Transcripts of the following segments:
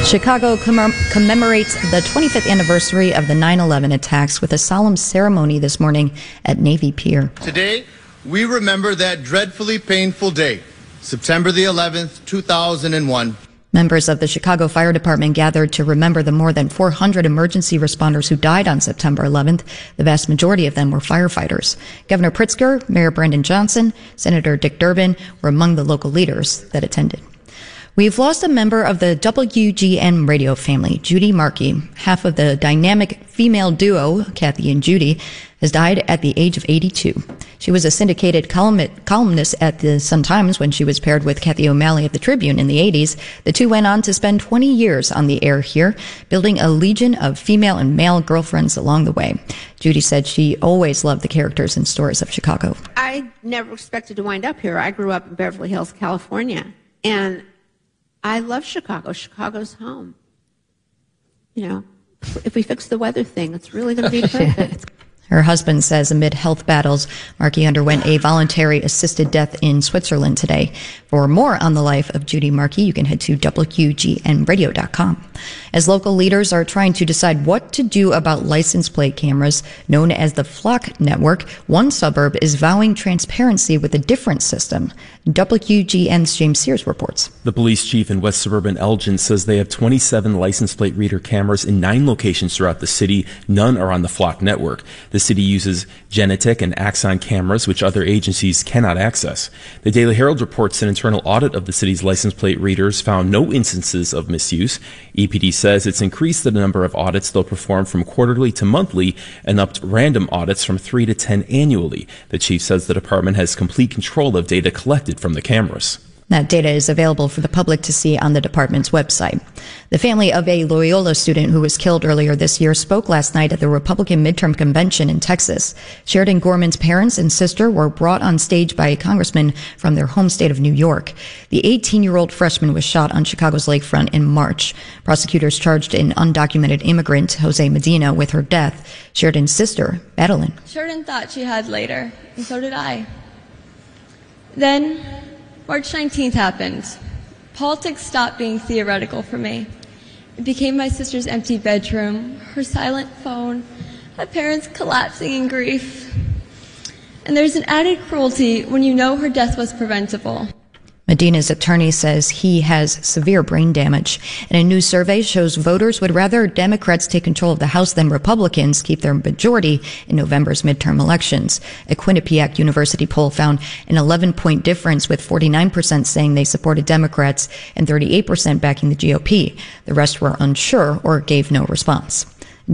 Chicago commemorates the 25th anniversary of the 9/11 attacks with a solemn ceremony this morning at Navy Pier. Today, we remember that dreadfully painful day, September the 11th, 2001. Members of the Chicago Fire Department gathered to remember the more than 400 emergency responders who died on September 11th. The vast majority of them were firefighters. Governor Pritzker, Mayor Brandon Johnson, Senator Dick Durbin were among the local leaders that attended. We've lost a member of the WGN radio family, Judy Markey. Half of the dynamic female duo, Kathy and Judy, has died at the age of 82. She was a syndicated columnist at the Sun-Times when she was paired with Kathy O'Malley at the Tribune in the 80s. The two went on to spend 20 years on the air here, building a legion of female and male girlfriends along the way. Judy said she always loved the characters and stories of Chicago. I never expected to wind up here. I grew up in Beverly Hills, California, and I love Chicago. Chicago's home. You know, if we fix the weather thing, it's really going to be perfect. Her husband says amid health battles, Markey underwent a voluntary assisted death in Switzerland today. For more on the life of Judy Markey, you can head to WGNradio.com. As local leaders are trying to decide what to do about license plate cameras known as the Flock Network, one suburb is vowing transparency with a different system. WGN's James Sears reports. The police chief in West Suburban Elgin says they have 27 license plate reader cameras in 9 locations throughout the city. None are on the Flock Network. The city uses Genetec and Axon cameras, which other agencies cannot access. The Daily Herald reports an internal audit of the city's license plate readers found no instances of misuse. EPD says it's increased the number of audits they'll perform from quarterly to monthly and upped random audits from 3 to 10 annually. The chief says the department has complete control of data collected from the cameras. That data is available for the public to see on the department's website. The family of a Loyola student who was killed earlier this year spoke last night at the Republican midterm convention in Texas. Sheridan Gorman's parents and sister were brought on stage by a congressman from their home state of New York. The 18-year-old freshman was shot on Chicago's lakefront in March. Prosecutors charged an undocumented immigrant, Jose Medina, with her death. Sheridan's sister, Madeline. Sheridan thought she had later, and so did I. Then March 19th happened. Politics stopped being theoretical for me. It became my sister's empty bedroom, her silent phone, my parents collapsing in grief. And there's an added cruelty when you know her death was preventable. Medina's attorney says he has severe brain damage. And a new survey shows voters would rather Democrats take control of the House than Republicans keep their majority in November's midterm elections. A Quinnipiac University poll found an 11-point difference, with 49% saying they supported Democrats and 38% backing the GOP. The rest were unsure or gave no response.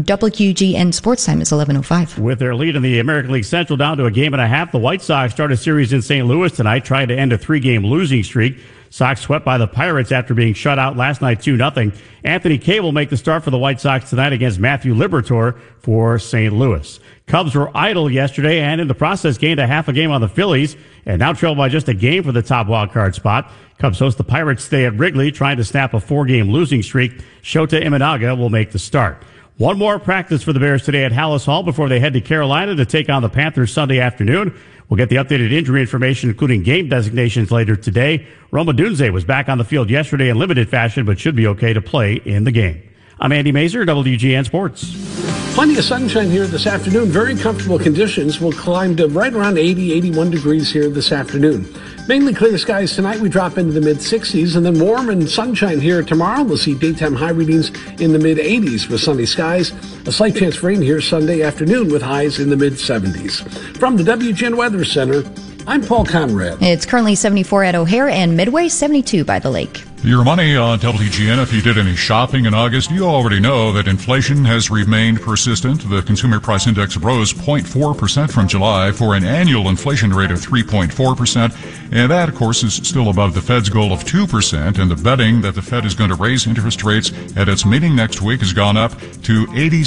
WGN Sports Time is 11:05. With their lead in the American League Central down to a game and a half, the White Sox start a series in St. Louis tonight, trying to end a 3-game losing streak. Sox swept by the Pirates after being shut out last night 2-0. Anthony Kay will make the start for the White Sox tonight against Matthew Liberatore for St. Louis. Cubs were idle yesterday and in the process gained a half a game on the Phillies and now trail by just a game for the top wild card spot. Cubs host the Pirates today at Wrigley, trying to snap a 4-game losing streak. Shota Imanaga will make the start. One more practice for the Bears today at Hallis Hall before they head to Carolina to take on the Panthers Sunday afternoon. We'll get the updated injury information, including game designations, later today. Roma Dunze was back on the field yesterday in limited fashion, but should be okay to play in the game. I'm Andy Mazer, WGN Sports. Plenty of sunshine here this afternoon. Very comfortable conditions. We'll climb to right around 80, 81 degrees here this afternoon. Mainly clear skies tonight. We drop into the mid-60s, and then warm and sunshine here tomorrow. We'll see daytime high readings in the mid-80s with sunny skies. A slight chance for rain here Sunday afternoon with highs in the mid-70s. From the WGN Weather Center, I'm Paul Conrad. It's currently 74 at O'Hare and Midway, 72 by the lake. Your money on WGN. If you did any shopping in August, you already know that inflation has remained persistent. The Consumer Price Index rose 0.4% from July for an annual inflation rate of 3.4%. And that, of course, is still above the Fed's goal of 2%. And the betting that the Fed is going to raise interest rates at its meeting next week has gone up to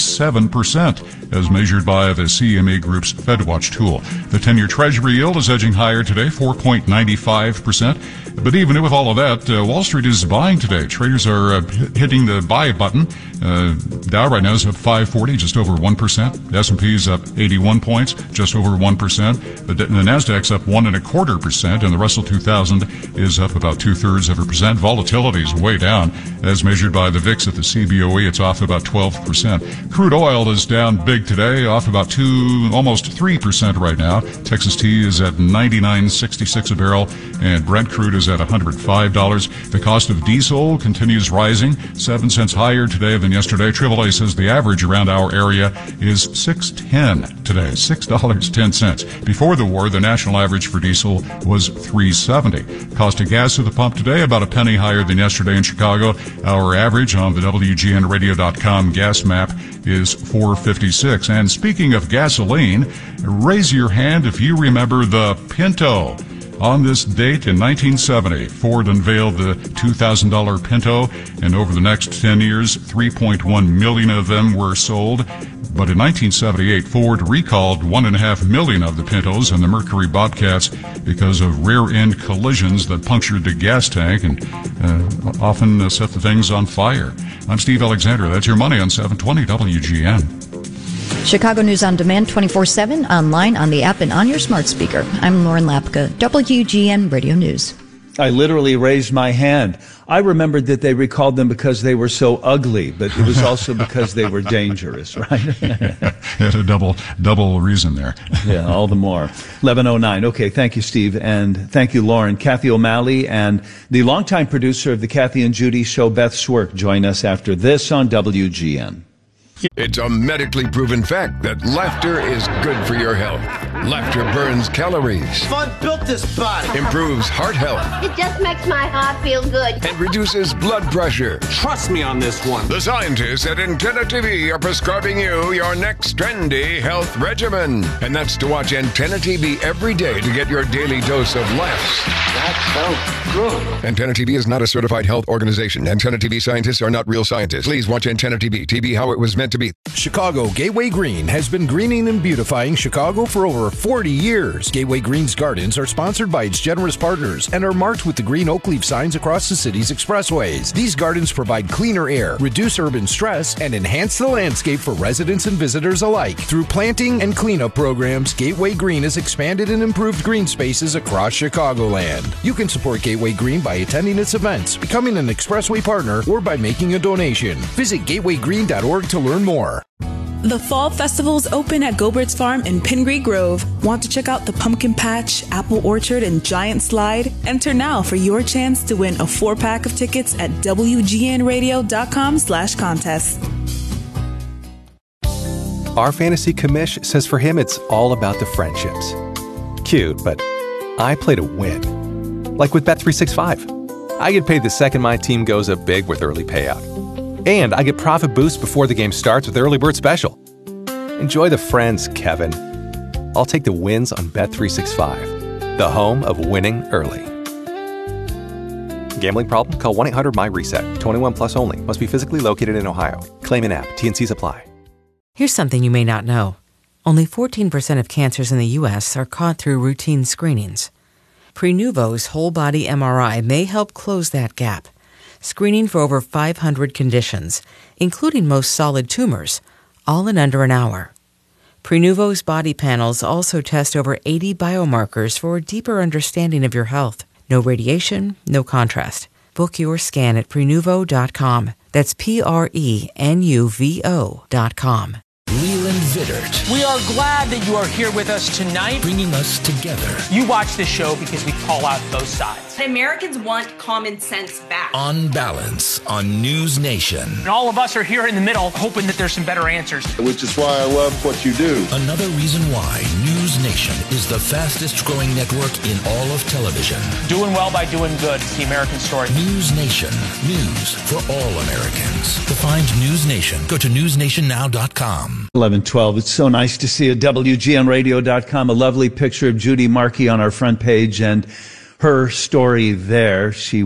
87%, as measured by the CME Group's FedWatch tool. The 10-year Treasury yield is edging higher today, 4.95%. But even with all of that, Wall Street Street is buying today. Traders are hitting the buy button. Dow right now is up 540, just over 1%. The S&P is up 81 points, just over 1%. The Nasdaq's up 1.25%, and the Russell 2000 is up about 0.2%. Volatility is way down, as measured by the VIX at the CBOE. It's off about 12%. Crude oil is down big today, off about almost 3% right now. Texas Tea is at $99.66 a barrel, and Brent crude is at $105. The cost of diesel continues rising, 7 cents higher today than yesterday. AAA says the average around our area is $6.10 today, $6.10. Before the war, the national average for diesel was $3.70. Cost of gas at the pump today about a penny higher than yesterday in Chicago. Our average on the WGNradio.com gas map is $4.56. And speaking of gasoline, raise your hand if you remember the Pinto. On this date in 1970, Ford unveiled the $2,000 Pinto, and over the next 10 years, 3.1 million of them were sold. But in 1978, Ford recalled 1.5 million of the Pintos and the Mercury Bobcats because of rear-end collisions that punctured the gas tank and often set the things on fire. I'm Steve Alexander. That's your money on 720 WGN. Chicago News on Demand 24/7, online, on the app, and on your smart speaker. I'm Lauren Lapka, WGN Radio News. I literally raised my hand. I remembered that they recalled them because they were so ugly, but it was also because they were dangerous, right? Had a double reason there. Yeah, all the more. 11:09. Okay, thank you, Steve, and thank you, Lauren. Kathy O'Malley and the longtime producer of the Kathy and Judy show, Beth Swerk, join us after this on WGN. It's a medically proven fact that laughter is good for your health. Laughter burns calories. Fun built this body. Improves heart health. It just makes my heart feel good. And reduces blood pressure. Trust me on this one. The scientists at Antenna TV are prescribing you your next trendy health regimen. And that's to watch Antenna TV every day to get your daily dose of laughs. That sounds good. Antenna TV is not a certified health organization. Antenna TV scientists are not real scientists. Please watch Antenna TV. TV how it was meant to be. Chicago Gateway Green has been greening and beautifying Chicago for over 40 years. Gateway Green's gardens are sponsored by its generous partners and are marked with the green oak leaf signs across the city's expressways. These gardens provide cleaner air, reduce urban stress, and enhance the landscape for residents and visitors alike. Through planting and cleanup programs, Gateway Green has expanded and improved green spaces across Chicagoland. You can support Gateway Green by attending its events, becoming an expressway partner, or by making a donation. Visit gatewaygreen.org to learn more. The Fall Festival's open at Gobert's Farm in Pingree Grove. Want to check out the pumpkin patch, apple orchard, and giant slide? Enter now for your chance to win a 4-pack of tickets at WGNradio.com/contest. Our fantasy commish says for him it's all about the friendships. Cute, but I play to win. Like with Bet365. I get paid the second my team goes up big with early payout. And I get profit boosts before the game starts with Early Bird Special. Enjoy the friends, Kevin. I'll take the wins on Bet365, the home of winning early. Gambling problem? Call 1-800-MY-RESET. 21 plus only. Must be physically located in Ohio. Claim in app. T&Cs apply. Here's something you may not know. Only 14% of cancers in the U.S. are caught through routine screenings. Prenuvo's whole-body MRI may help close that gap. Screening for over 500 conditions, including most solid tumors, all in under an hour. Prenuvo's body panels also test over 80 biomarkers for a deeper understanding of your health. No radiation, no contrast. Book your scan at Prenuvo.com. That's Prenuvo.com. Leland Vittert. We are glad that you are here with us tonight. Bringing us together. You watch this show because we call out both sides. Americans want common sense back. On Balance on News Nation. And all of us are here in the middle hoping that there's some better answers. Which is why I love what you do. Another reason why News Nation is the fastest growing network in all of television. Doing well by doing good. It's the American story. News Nation. News for all Americans. To find News Nation, go to newsnationnow.com. 11:12. It's so nice to see at WGNradio.com a lovely picture of Judy Markey on our front page and her story there. She